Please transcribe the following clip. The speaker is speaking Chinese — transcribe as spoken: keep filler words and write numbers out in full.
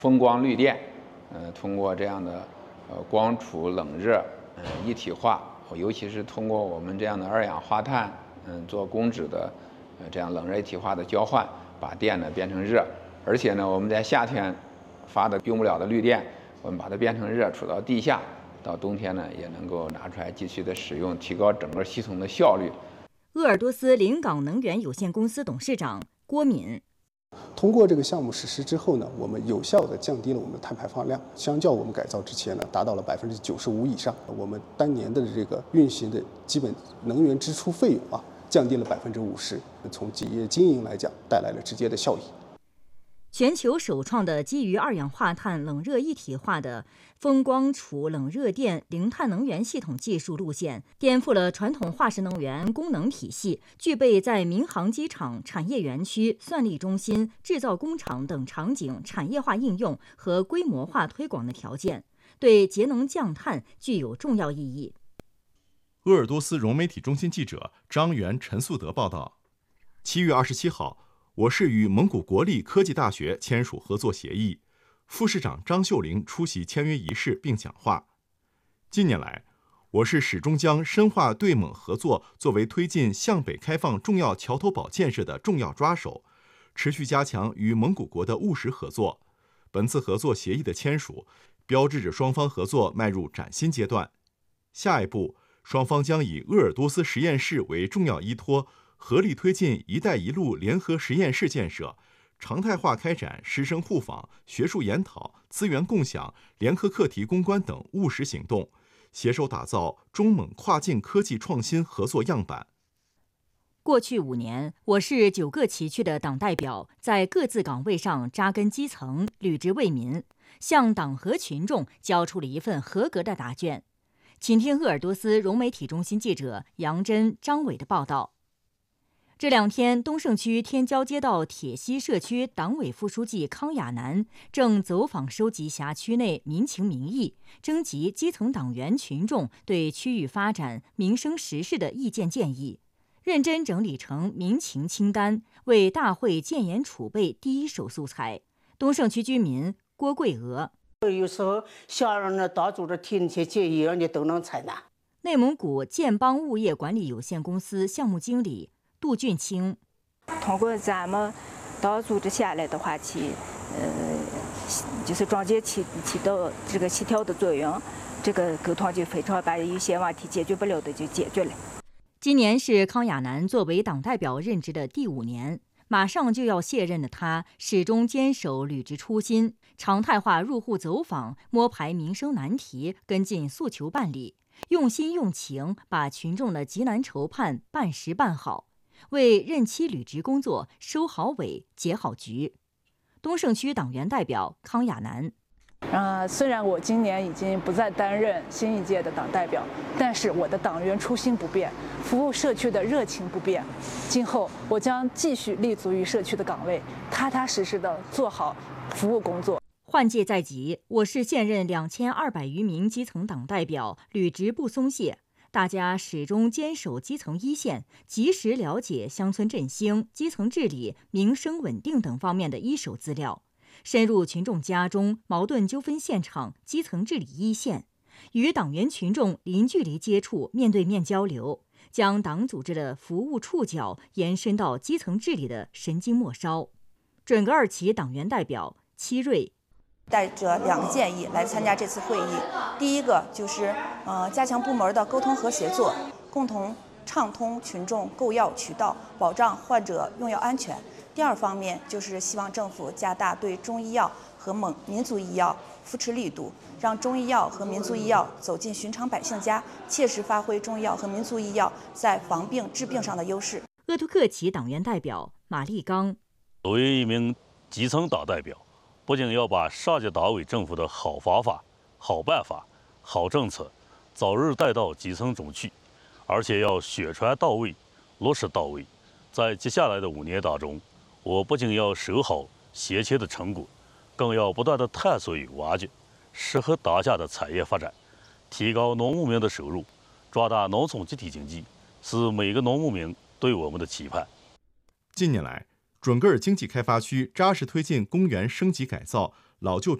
风光绿电，呃，通过这样的呃光储冷热呃一体化，尤其是通过我们这样的二氧化碳，嗯，做供脂的呃这样冷热一体化的交换，把电呢变成热，而且呢我们在夏天发的用不了的绿电，我们把它变成热储到地下，到冬天呢也能够拿出来继续的使用，提高整个系统的效率。 鄂尔多斯临港能源有限公司董事长郭敏。 通过这个项目实施之后呢，我们有效地降低了我们的碳排放量，相较我们改造之前呢，达到了百分之九十五以上。我们当年的这个运行的基本能源支出费用啊，降低了百分之五十，从企业经营来讲，带来了直接的效益。 全球首创的基于二氧化碳冷热一体化的风光储冷热电零碳能源系统技术路线，颠覆了传统化石能源功能体系，具备在民航机场、产业园区、算力中心、制造工厂等场景产业化应用和规模化推广的条件，对节能降碳具有重要意义。 鄂尔多斯融媒体中心记者张元、陈素德报道，七月二十七号。我市与蒙古国立科技大学签署合作协议，副市长张秀玲出席签约仪式并讲话。近年来，我市始终将深化对蒙合作作为推进向北开放重要桥头堡建设的重要抓手，持续加强与蒙古国的务实合作。本次合作协议的签署，标志着双方合作迈入崭新阶段。下一步，双方将以鄂尔多斯实验室为重要依托，合力推进“一带一路”联合实验室建设，常态化开展师生互访、学术研讨、资源共享、联合课题攻关等务实行动，携手打造中蒙跨境科技创新合作样板。 过去五年，我市九个旗区的党代表在各自岗位上扎根基层，履职为民，向党和群众交出了一份合格的答卷。请听鄂尔多斯融媒体中心记者杨真、张伟的报道。这两天，东胜区天骄街道铁西社区党委副书记康亚楠正走访收集辖区内民情民意，征集基层党员群众对区域发展、民生实事的意见建议，认真整理成民情清单，为大会建言储备第一手素材。东胜区居民郭桂娥： 有时候想让那党组织提那些建议，人家都能采纳。 内蒙古建邦物业管理有限公司项目经理杜俊清： 通过咱们党组织下来的话，起呃就是庄结起起到这个协调的作用，这个沟通就非常把一些问题解决不了的就解决了。 今年是康亚楠作为党代表任职的第五年，马上就要卸任的他，始终坚守履职初心，常态化入户走访，摸排民生难题，跟进诉求办理，用心用情把群众的急难愁盼办实办好，为任期履职工作收好尾、结好局。东胜区党员代表康亚楠： 呃，虽然我今年已经不再担任新一届的党代表，但是我的党员初心不变，服务社区的热情不变。今后我将继续立足于社区的岗位，踏踏实实地做好服务工作。 换届在即，我市现任两千二百余名基层党代表履职不松懈，大家始终坚守基层一线，及时了解乡村振兴、基层治理、民生稳定等方面的一手资料，深入群众家中、矛盾纠纷现场、基层治理一线，与党员群众零距离接触、面对面交流，将党组织的服务触角延伸到基层治理的神经末梢。准噶尔旗党员代表戚瑞带着两个建议来参加这次会议。第一个就是呃加强部门的沟通和协作，共同畅通群众购药渠道，保障患者用药安全。第二方面就是希望政府加大对中医药和蒙民族医药扶持力度，让中医药和民族医药走进寻常百姓家，切实发挥中医药和民族医药在防病治病上的优势。 鄂图克旗党员代表马立刚： 作为一名基层党代表，不仅要把上届党委政府的好方法、好办法、好政策早日带到基层中去，而且要宣传到位、落实到位。在接下来的五年当中，我不仅要守好先前的成果，更要不断地探索与挖掘适合当下的产业发展，提高农牧民的收入，壮大农村集体经济，是每个农牧民对我们的期盼。 近年来，准噶尔经济开发区扎实推进公园升级改造， 老旧